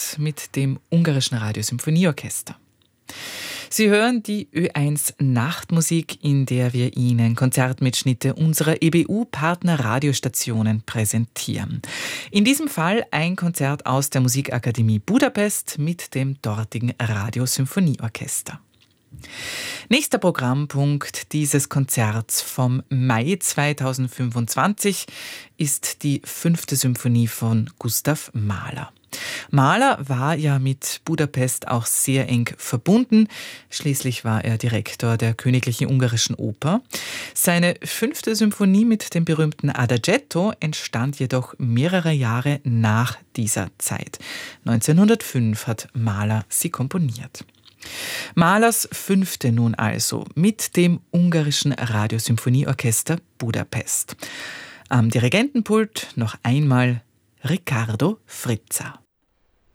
Budapest mit dem ungarischen Radiosymphonieorchester. Sie hören die Ö1 Nachtmusik, in der wir Ihnen Konzertmitschnitte unserer EBU-Partner-Radiostationen präsentieren. In diesem Fall ein Konzert aus der Musikakademie Budapest mit dem dortigen Radiosymphonieorchester. Nächster Programmpunkt dieses Konzerts vom Mai 2025 ist die 5. Symphonie von Gustav Mahler. Mahler war ja mit Budapest auch sehr eng verbunden. Schließlich war er Direktor der Königlichen Ungarischen Oper. Seine 5. Symphonie mit dem berühmten Adagietto entstand jedoch mehrere Jahre nach dieser Zeit. 1905 hat Mahler sie komponiert. Mahlers 5. nun also mit dem ungarischen Radiosymphonieorchester Budapest. Am Dirigentenpult noch einmal Riccardo Frizza.